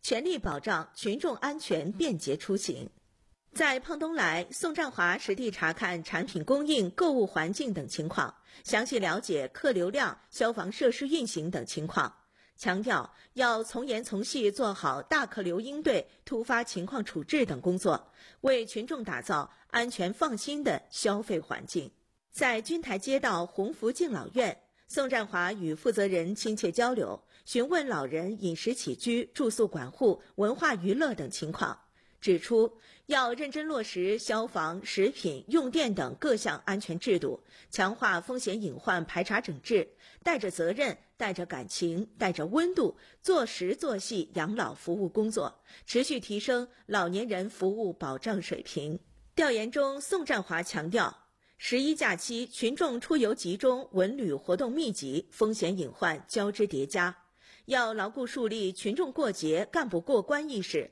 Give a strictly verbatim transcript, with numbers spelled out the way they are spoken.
全力保障群众安全便捷出行。在胖东来，宋占华实地查看产品供应、购物环境等情况，详细了解客流量、消防设施运行等情况，强调要从严从细做好大客流应对、突发情况处置等工作，为群众打造安全放心的消费环境。在君台街道鸿福敬老院，宋占华与负责人亲切交流，询问老人饮食起居、住宿管护、文化娱乐等情况，指出要认真落实消防、食品、用电等各项安全制度，强化风险隐患排查整治，带着责任、带着感情、带着温度，做实做细养老服务工作，持续提升老年人服务保障水平。调研中，宋占华强调，十一假期群众出游集中，文旅活动密集，风险隐患交织叠加，要牢固树立群众过节、干部过关意识，